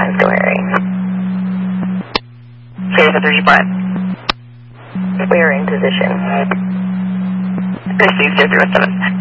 lines, go Harry. Clear for 3 Brent. We are in position. Received 007.